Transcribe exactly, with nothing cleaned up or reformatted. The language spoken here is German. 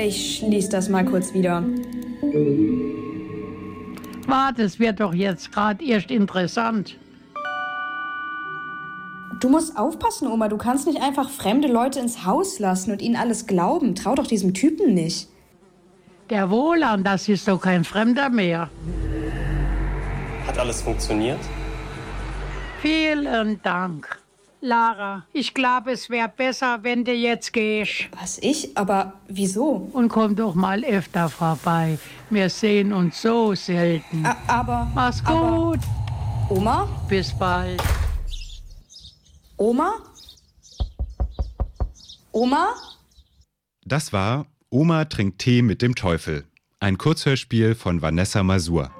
ich schließe das mal kurz wieder. Warte, es wird doch jetzt gerade erst interessant. Du musst aufpassen, Oma. Du kannst nicht einfach fremde Leute ins Haus lassen und ihnen alles glauben. Trau doch diesem Typen nicht. Der Wohlan, das ist doch kein Fremder mehr. Hat alles funktioniert? Vielen Dank. Lara, ich glaube, es wäre besser, wenn du jetzt gehst. Was, ich? Aber wieso? Und komm doch mal öfter vorbei. Wir sehen uns so selten. A- aber... Mach's aber, gut. Oma? Bis bald. Oma? Oma? Das war Oma trinkt Tee mit dem Teufel. Ein Kurzhörspiel von Vanessa Masur.